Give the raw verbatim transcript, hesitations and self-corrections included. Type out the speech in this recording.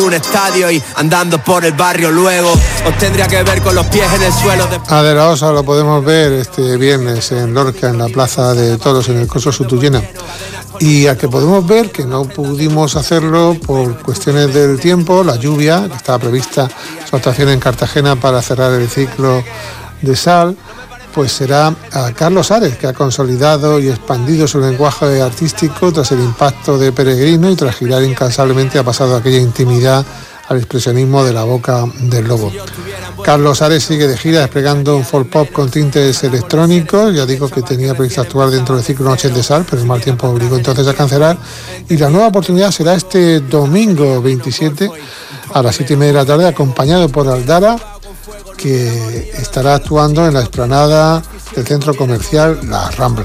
un estadio y andando por el barrio luego os tendría que ver con los pies en el suelo de... A De la Osa lo podemos ver este viernes en Lorca, en la Plaza de Toros, en el Coso Sutuyena, y a que podemos ver que no pudimos hacerlo por cuestiones del tiempo, la lluvia, que estaba prevista su actuación en Cartagena para cerrar el ciclo de Sal, pues será a Carlos Ares, que ha consolidado y expandido su lenguaje artístico tras el impacto de Peregrino y tras girar incansablemente ha pasado aquella intimidad al expresionismo de La Boca del Lobo. Carlos Ares sigue de gira desplegando un folk pop con tintes electrónicos. Ya digo que tenía previsto actuar dentro del ciclo Noches de Sal, pero el mal tiempo obligó entonces a cancelar, y la nueva oportunidad será este domingo veintisiete a las siete y media de la tarde, acompañado por Aldara, que estará actuando en la explanada del centro comercial La Rambla.